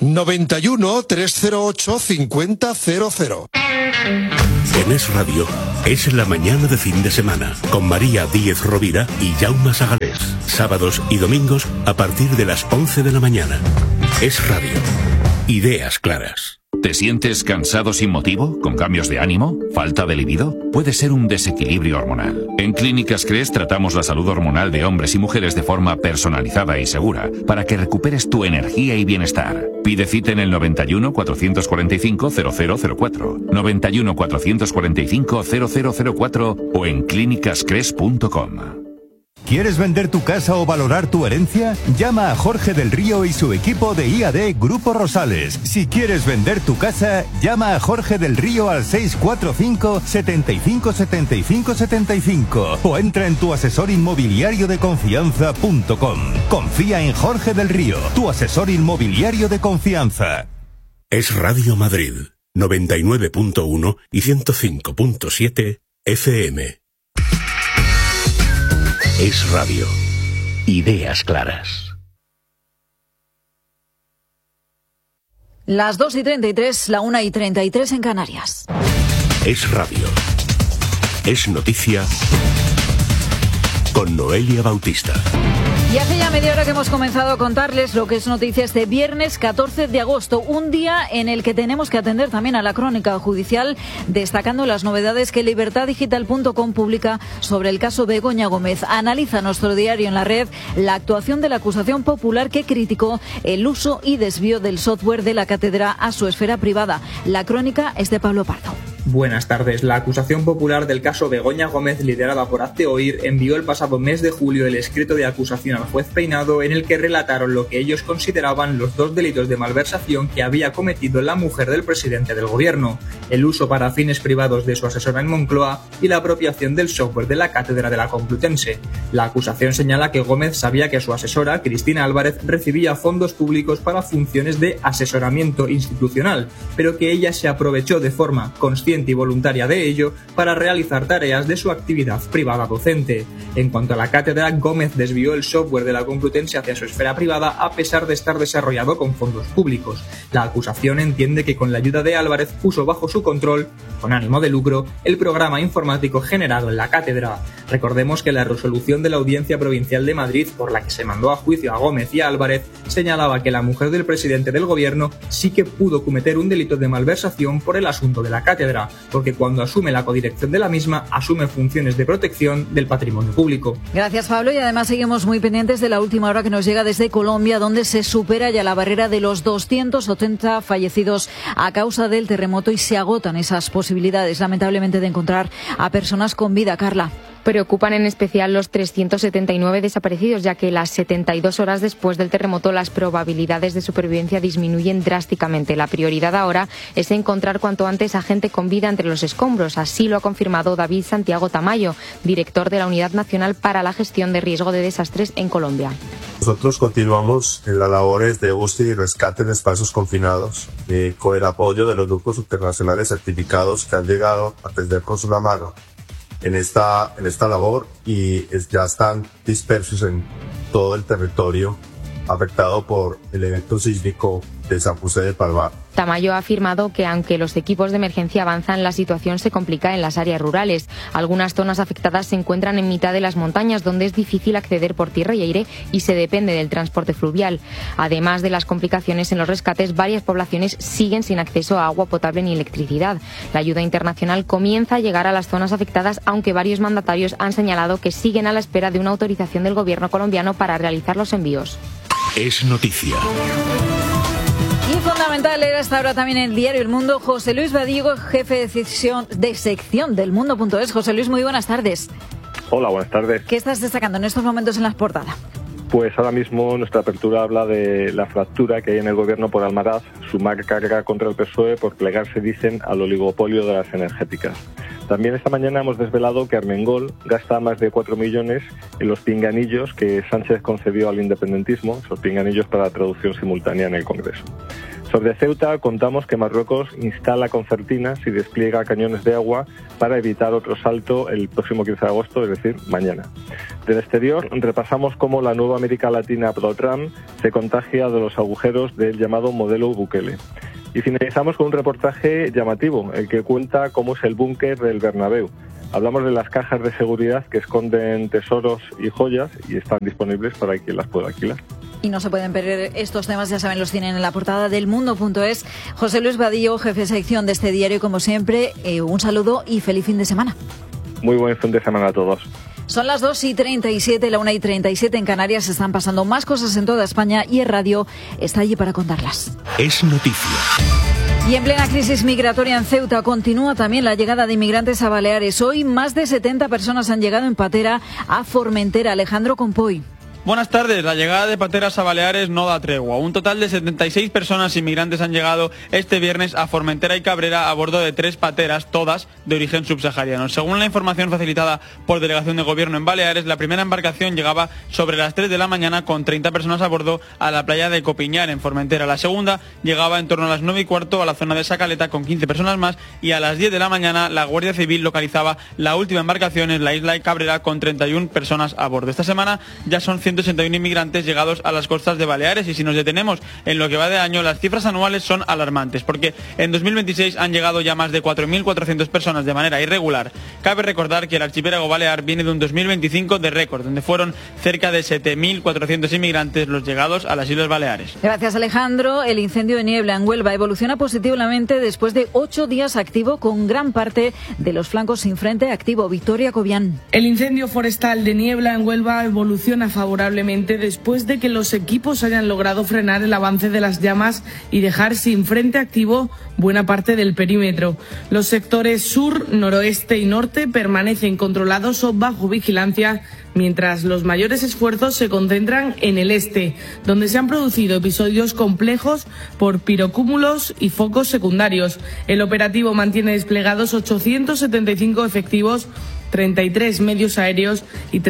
91 308 5000. En Es Radio es la mañana de fin de semana con María Díez Rovira y Jaume Sagalés. Sábados y domingos a partir de las 11 de la mañana. Es Radio. Ideas claras. ¿Te sientes cansado sin motivo? ¿Con cambios de ánimo? ¿Falta de libido? Puede ser un desequilibrio hormonal. En Clínicas Cres tratamos la salud hormonal de hombres y mujeres de forma personalizada y segura para que recuperes tu energía y bienestar. Pide cita en el 91 445 0004, 91 445 0004 o en clínicascres.com. ¿Quieres vender tu casa o valorar tu herencia? Llama a Jorge del Río y su equipo de IAD Grupo Rosales. Si quieres vender tu casa, llama a Jorge del Río al 645 75 75 75 o entra en tuasesorinmobiliariodeconfianza.com. Confía en Jorge del Río, tu asesor inmobiliario de confianza. Es Radio Madrid, 99.1 y 105.7 FM. Es Radio. Ideas claras. Las 2:33, la 1:33 en Canarias. Es Radio. Es noticia con Noelia Bautista. Y hace ya media hora que hemos comenzado a contarles lo que es noticia este viernes 14 de agosto, un día en el que tenemos que atender también a la crónica judicial, destacando las novedades que libertaddigital.com publica sobre el caso Begoña Gómez. Analiza nuestro diario en la red la actuación de la acusación popular que criticó el uso y desvío del software de la cátedra a su esfera privada. La crónica es de Pablo Pardo. Buenas tardes. La acusación popular del caso Begoña Gómez, liderada por Hazte Oír, envió el pasado mes de julio el escrito de acusación al juez Peinado en el que relataron lo que ellos consideraban los dos delitos de malversación que había cometido la mujer del presidente del gobierno: el uso para fines privados de su asesora en Moncloa y la apropiación del software de la cátedra de la Complutense. La acusación señala que Gómez sabía que su asesora, Cristina Álvarez, recibía fondos públicos para funciones de asesoramiento institucional, pero que ella se aprovechó de forma consciente y voluntaria de ello para realizar tareas de su actividad privada docente. En cuanto a la cátedra, Gómez desvió el software de la Complutense hacia su esfera privada a pesar de estar desarrollado con fondos públicos. La acusación entiende que con la ayuda de Álvarez puso bajo su control, con ánimo de lucro, el programa informático generado en la cátedra. Recordemos que la resolución de la Audiencia Provincial de Madrid, por la que se mandó a juicio a Gómez y a Álvarez, señalaba que la mujer del presidente del gobierno sí que pudo cometer un delito de malversación por el asunto de la cátedra, porque cuando asume la codirección de la misma, asume funciones de protección del patrimonio público. Gracias, Pablo, y además seguimos muy pendientes de la última hora que nos llega desde Colombia, donde se supera ya la barrera de los 280 fallecidos a causa del terremoto y se agotan esas posibilidades, lamentablemente, de encontrar a personas con vida. Carla. Preocupan en especial los 379 desaparecidos, ya que las 72 horas después del terremoto las probabilidades de supervivencia disminuyen drásticamente. La prioridad ahora es encontrar cuanto antes a gente con vida entre los escombros. Así lo ha confirmado David Santiago Tamayo, director de la Unidad Nacional para la Gestión de Riesgo de Desastres en Colombia. Nosotros continuamos en las labores de búsqueda y rescate en espacios confinados, con el apoyo de los grupos internacionales certificados que han llegado a tendernos una mano en esta labor y ya están dispersos en todo el territorio afectado por el evento sísmico de San José de Palmar. Tamayo ha afirmado que aunque los equipos de emergencia avanzan, la situación se complica en las áreas rurales. Algunas zonas afectadas se encuentran en mitad de las montañas, donde es difícil acceder por tierra y aire y se depende del transporte fluvial. Además de las complicaciones en los rescates, varias poblaciones siguen sin acceso a agua potable ni electricidad. La ayuda internacional comienza a llegar a las zonas afectadas, aunque varios mandatarios han señalado que siguen a la espera de una autorización del gobierno colombiano para realizar los envíos. Es noticia. Y fundamental era hasta ahora también en el diario El Mundo. José Luis Badiego, jefe de sección del Mundo.es. José Luis, muy buenas tardes. Hola, buenas tardes. ¿Qué estás destacando en estos momentos en las portadas? Pues ahora mismo nuestra apertura habla de la fractura que hay en el gobierno por Almaraz, su carga contra el PSOE por plegarse, dicen, al oligopolio de las energéticas. También esta mañana hemos desvelado que Armengol gasta más de 4 millones en los pinganillos que Sánchez concedió al independentismo, esos pinganillos para la traducción simultánea en el Congreso. Sobre Ceuta contamos que Marruecos instala concertinas y despliega cañones de agua para evitar otro salto el próximo 15 de agosto, es decir, mañana. Del exterior repasamos cómo la nueva América Latina pro-Trump se contagia de los agujeros del llamado modelo Bukele. Y finalizamos con un reportaje llamativo, el que cuenta cómo es el búnker del Bernabéu. Hablamos de las cajas de seguridad que esconden tesoros y joyas y están disponibles para quien las pueda alquilar. Y no se pueden perder estos temas, ya saben, los tienen en la portada del Mundo.es. José Luis Vadillo, jefe de sección de este diario, como siempre, un saludo y feliz fin de semana. Muy buen fin de semana a todos. Son las 2:37, la 1:37 en Canarias. Están pasando más cosas en toda España y el radio está allí para contarlas. Es noticia. Y en plena crisis migratoria en Ceuta continúa también la llegada de inmigrantes a Baleares. Hoy más de 70 personas han llegado en patera a Formentera. Alejandro Compoy. Buenas tardes. La llegada de pateras a Baleares no da tregua. Un total de 76 personas inmigrantes han llegado este viernes a Formentera y Cabrera a bordo de 3 pateras, todas de origen subsahariano. Según la información facilitada por Delegación de Gobierno en Baleares, la primera embarcación llegaba sobre las 3 de la mañana con 30 personas a bordo a la playa de Copiñar, en Formentera. La segunda llegaba en torno a las 9:15 a la zona de Sacaleta con 15 personas más, y a las 10 de la mañana la Guardia Civil localizaba la última embarcación en la isla de Cabrera con 31 personas a bordo. Esta semana ya son 181 inmigrantes llegados a las costas de Baleares, y si nos detenemos en lo que va de año, las cifras anuales son alarmantes, porque en 2026 han llegado ya más de 4.400 personas de manera irregular. Cabe recordar que el archipiélago balear viene de un 2025 de récord, donde fueron cerca de 7.400 inmigrantes los llegados a las Islas Baleares. Gracias, Alejandro. El incendio de Niebla en Huelva evoluciona positivamente después de 8 días activo, con gran parte de los flancos sin frente activo. Victoria Cobian. El incendio forestal de Niebla en Huelva evoluciona favorablemente después de que los equipos hayan logrado frenar el avance de las llamas y dejar sin frente activo buena parte del perímetro. Los sectores sur, noroeste y norte permanecen controlados o bajo vigilancia, mientras los mayores esfuerzos se concentran en el este, donde se han producido episodios complejos por pirocúmulos y focos secundarios. El operativo mantiene desplegados 875 efectivos, 33 medios aéreos y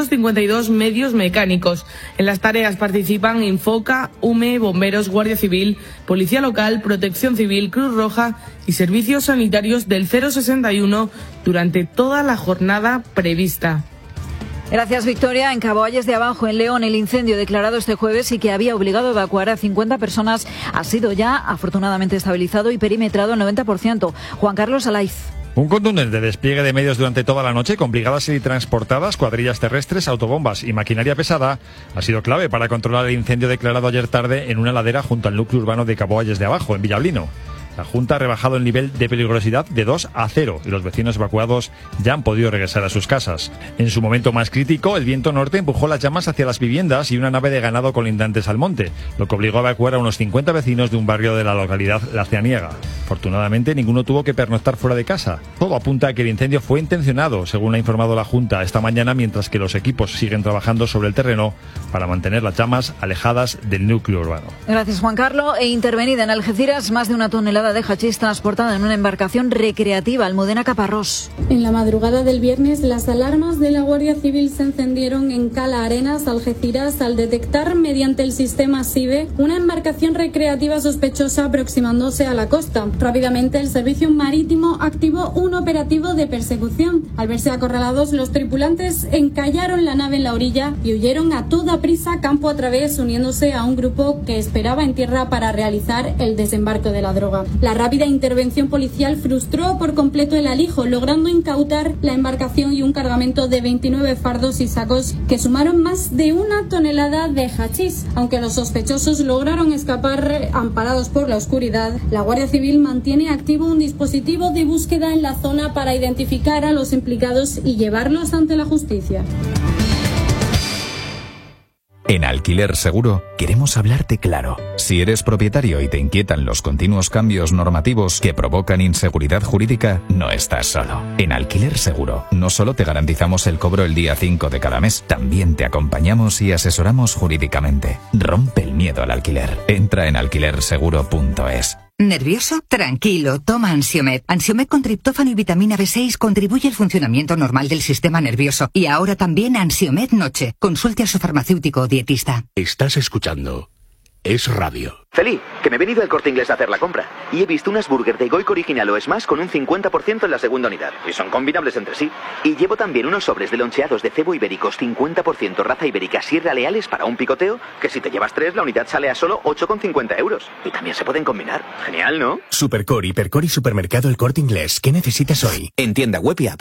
352 medios mecánicos. En las tareas participan Infoca, UME, Bomberos, Guardia Civil, Policía Local, Protección Civil, Cruz Roja y servicios sanitarios del 061 durante toda la jornada prevista. Gracias, Victoria. En Caboalles de Abajo, en León, el incendio declarado este jueves y que había obligado a evacuar a 50 personas ha sido ya afortunadamente estabilizado y perimetrado al 90%. Juan Carlos Alaiz. Un contundente despliegue de medios durante toda la noche, con brigadas y transportadas, cuadrillas terrestres, autobombas y maquinaria pesada, ha sido clave para controlar el incendio declarado ayer tarde en una ladera junto al núcleo urbano de Caboalles de Abajo, en Villablino. La Junta ha rebajado el nivel de peligrosidad de 2 a 0 y los vecinos evacuados ya han podido regresar a sus casas. En su momento más crítico, el viento norte empujó las llamas hacia las viviendas y una nave de ganado colindantes al monte, lo que obligó a evacuar a unos 50 vecinos de un barrio de la localidad La Cianiega. Afortunadamente, ninguno tuvo que pernoctar fuera de casa. Todo apunta a que el incendio fue intencionado, según ha informado la Junta esta mañana, mientras que los equipos siguen trabajando sobre el terreno para mantener las llamas alejadas del núcleo urbano. Gracias, Juan Carlos. Intervenida en Algeciras más de 1 tonelada de hachís transportada en una embarcación recreativa. Almudena Caparrós. En la madrugada del viernes, las alarmas de la Guardia Civil se encendieron en Cala Arenas, Algeciras, al detectar mediante el sistema SIBE una embarcación recreativa sospechosa aproximándose a la costa. Rápidamente, el servicio marítimo activó un operativo de persecución. Al verse acorralados, los tripulantes encallaron la nave en la orilla y huyeron a toda prisa campo a través, uniéndose a un grupo que esperaba en tierra para realizar el desembarco de la droga. La rápida intervención policial frustró por completo el alijo, logrando incautar la embarcación y un cargamento de 29 fardos y sacos que sumaron más de 1 tonelada de hachís. Aunque los sospechosos lograron escapar amparados por la oscuridad, la Guardia Civil mantiene activo un dispositivo de búsqueda en la zona para identificar a los implicados y llevarlos ante la justicia. En Alquiler Seguro queremos hablarte claro. Si eres propietario y te inquietan los continuos cambios normativos que provocan inseguridad jurídica, no estás solo. En Alquiler Seguro no solo te garantizamos el cobro el día 5 de cada mes, también te acompañamos y asesoramos jurídicamente. Rompe el miedo al alquiler. Entra en alquilerseguro.es. ¿Nervioso? Tranquilo, toma Ansiomed. Ansiomed con triptófano y vitamina B6 contribuye al funcionamiento normal del sistema nervioso. Y ahora también Ansiomed Noche. Consulte a su farmacéutico o dietista. Estás escuchando Es Radio. Feli, que me he venido al Corte Inglés a hacer la compra y he visto unas burgers de Goico original o Smash con un 50% en la segunda unidad y son combinables entre sí. Y llevo también unos sobres de loncheados de cebo ibéricos 50% raza ibérica Sierra Leales para un picoteo, que si te llevas 3 la unidad sale a solo 8,50 €. Y también se pueden combinar. Genial, ¿no? Supercore, Hipercore y Supermercado El Corte Inglés. ¿Qué necesitas hoy? En tienda web y app.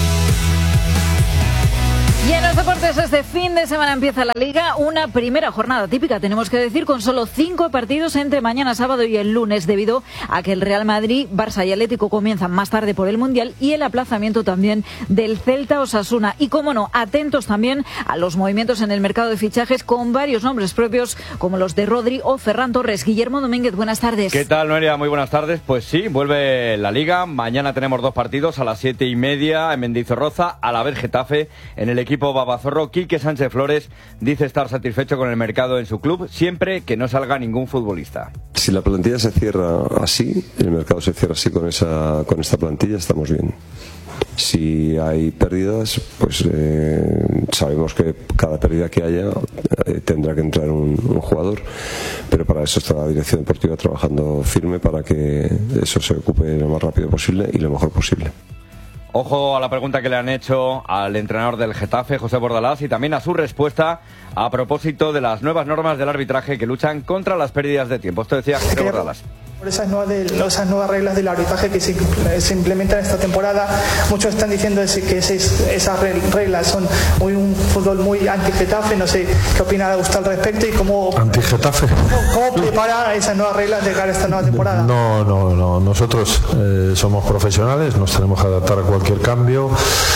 Y en los deportes este fin de semana empieza la Liga, una primera jornada típica, tenemos que decir, con solo 5 partidos entre mañana sábado y el lunes, debido a que el Real Madrid, Barça y Atlético comienzan más tarde por el Mundial y el aplazamiento también del Celta Osasuna. Y cómo no, atentos también a los movimientos en el mercado de fichajes con varios nombres propios como los de Rodri o Ferran Torres. Guillermo Domínguez, buenas tardes. ¿Qué tal, Noelia? Muy buenas tardes. Pues sí, vuelve la Liga. Mañana tenemos 2 partidos a las 7:30 en Mendizorroza, a la vez Getafe. En el equipo babazorro, Quique Sánchez Flores dice estar satisfecho con el mercado en su club, siempre que no salga ningún futbolista. Si la plantilla se cierra así, el mercado se cierra así con esta plantilla, estamos bien. Si hay pérdidas, pues sabemos que cada pérdida que haya tendrá que entrar un jugador, pero para eso está la dirección deportiva trabajando firme para que eso se ocupe lo más rápido posible y lo mejor posible. Ojo a la pregunta que le han hecho al entrenador del Getafe, José Bordalás, y también a su respuesta a propósito de las nuevas normas del arbitraje que luchan contra las pérdidas de tiempo. Esto decía José Bordalás. Por esas nuevas reglas del arbitraje que se implementan esta temporada, muchos están diciendo que esas reglas son un fútbol muy anti-Getafe. No sé qué opina usted al respecto y cómo prepara esas nuevas reglas de cara a esta nueva temporada. No, nosotros somos profesionales, nos tenemos que adaptar a cualquier cambio.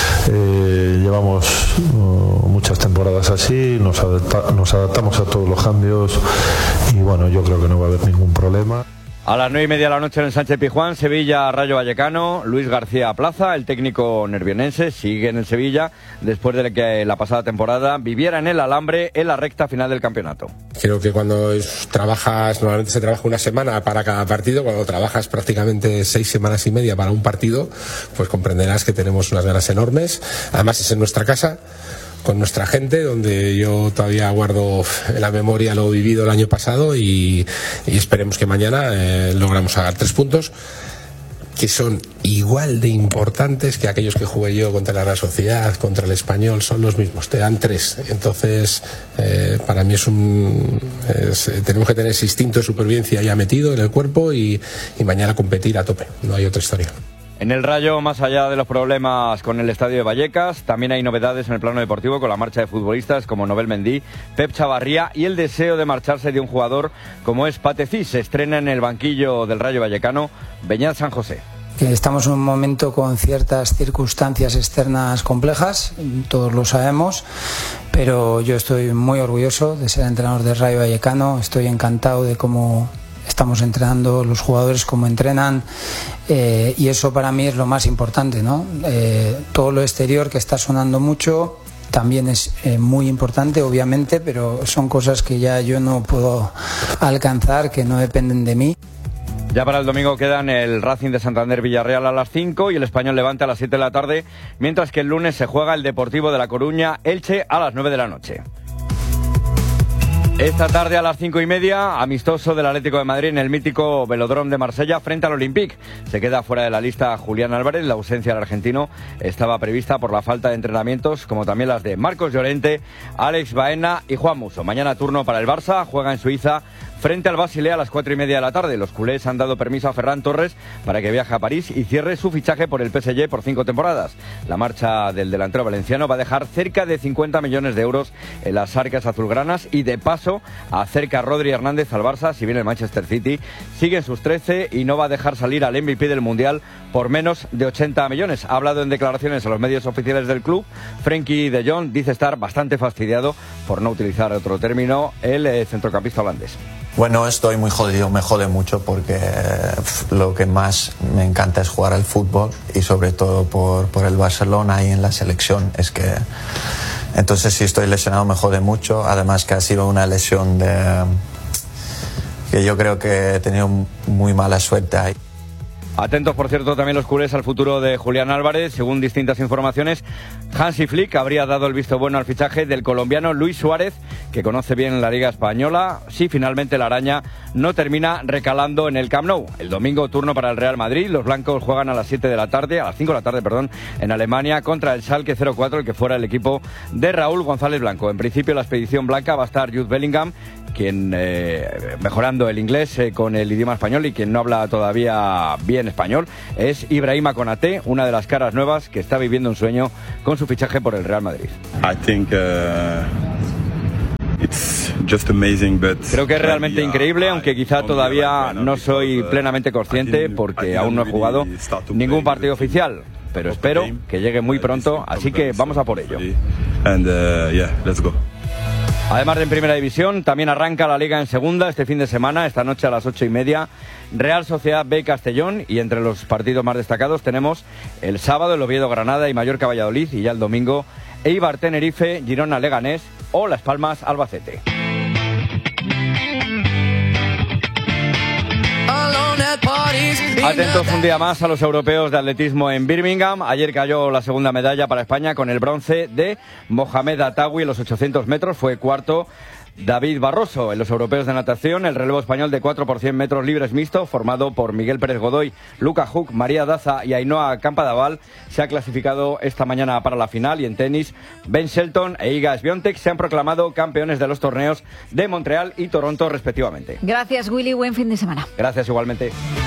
Llevamos muchas temporadas así, nos adaptamos a todos los cambios y bueno, yo creo que no va a haber ningún problema. A las 9:30 de la noche en el Sánchez Pizjuán, Sevilla, Rayo Vallecano, Luis García Plaza, el técnico nervionense, sigue en el Sevilla después de que la pasada temporada viviera en el alambre en la recta final del campeonato. Creo que cuando trabajas, normalmente se trabaja una semana para cada partido, cuando trabajas prácticamente 6 semanas y media para un partido, pues comprenderás que tenemos unas ganas enormes. Además es en nuestra casa, con nuestra gente, donde yo todavía guardo en la memoria lo vivido el año pasado y esperemos que mañana logramos sacar 3 puntos que son igual de importantes que aquellos que jugué yo contra la Real Sociedad, contra el Español, son los mismos, te dan 3. Entonces, para mí tenemos que tener ese instinto de supervivencia ya metido en el cuerpo y mañana competir a tope, no hay otra historia. En el Rayo, más allá de los problemas con el estadio de Vallecas, también hay novedades en el plano deportivo con la marcha de futbolistas como Nobel Mendy, Pep Chavarría y el deseo de marcharse de un jugador como es Patecís. Se estrena en el banquillo del Rayo Vallecano Beñat San José. Estamos en un momento con ciertas circunstancias externas complejas, todos lo sabemos, pero yo estoy muy orgulloso de ser entrenador del Rayo Vallecano, estoy encantado de cómo estamos entrenando, los jugadores cómo entrenan, y eso para mí es lo más importante, ¿no? Todo lo exterior que está sonando mucho también es muy importante, obviamente, pero son cosas que ya yo no puedo alcanzar, que no dependen de mí. Ya para el domingo quedan el Racing de Santander Villarreal a las 5 y el Español Levante a las 7 de la tarde, mientras que el lunes se juega el Deportivo de La Coruña Elche a las 9 de la noche. Esta tarde a las 5:30, amistoso del Atlético de Madrid en el mítico Velódromo de Marsella frente al Olympique. Se queda fuera de la lista Julián Álvarez. La ausencia del argentino estaba prevista por la falta de entrenamientos, como también las de Marcos Llorente, Alex Baena y Juan Musso. Mañana turno para el Barça, juega en Suiza frente al Basilea a las 4:30 de la tarde. Los culés han dado permiso a Ferran Torres para que viaje a París y cierre su fichaje por el PSG por 5 temporadas. La marcha del delantero valenciano va a dejar cerca de 50 millones de euros en las arcas azulgranas y de paso acerca a Rodri Hernández al Barça, si bien el Manchester City sigue en sus 13 y no va a dejar salir al MVP del Mundial por menos de 80 millones. Ha hablado en declaraciones a los medios oficiales del club. Frenkie de Jong dice estar bastante fastidiado, por no utilizar otro término, el centrocampista holandés. Bueno, estoy muy jodido, me jode mucho porque lo que más me encanta es jugar al fútbol y sobre todo por el Barcelona y en la selección. Es que entonces si estoy lesionado me jode mucho, además que ha sido una lesión que yo creo que he tenido muy mala suerte ahí. Atentos, por cierto, también los culés al futuro de Julián Álvarez. Según distintas informaciones, Hansi Flick habría dado el visto bueno al fichaje del colombiano Luis Suárez, que conoce bien la Liga Española, si finalmente la araña no termina recalando en el Camp Nou. El domingo, turno para el Real Madrid. Los blancos juegan a las 5 de la tarde, en Alemania, contra el Schalke 04, el que fuera el equipo de Raúl González Blanco. En principio, la expedición blanca va a estar Jude Bellingham, quien mejorando el inglés con el idioma español, y quien no habla todavía bien español es Ibrahima Konaté, una de las caras nuevas que está viviendo un sueño con su fichaje por el Real Madrid. Creo que es realmente increíble, aunque quizá todavía no soy plenamente consciente porque aún no he jugado ningún partido oficial, pero espero que llegue muy pronto, así que vamos a por ello. Además de en Primera División, también arranca la Liga en Segunda este fin de semana, esta noche a las 8:30, Real Sociedad B Castellón, y entre los partidos más destacados tenemos el sábado el Oviedo Granada y Mallorca Valladolid, y ya el domingo Eibar Tenerife, Girona Leganés o Las Palmas Albacete. Atentos un día más a los europeos de atletismo en Birmingham. Ayer cayó la segunda medalla para España con el bronce de Mohamed Atawi en los 800 metros. Fue cuarto David Barroso. En los europeos de natación, el relevo español de 4 por 100 metros libres mixto, formado por Miguel Pérez Godoy, Luca Huck, María Daza y Ainhoa Campadaval, se ha clasificado esta mañana para la final. Y en tenis, Ben Shelton e Iga Swiatek se han proclamado campeones de los torneos de Montreal y Toronto respectivamente. Gracias, Willy. Buen fin de semana. Gracias igualmente.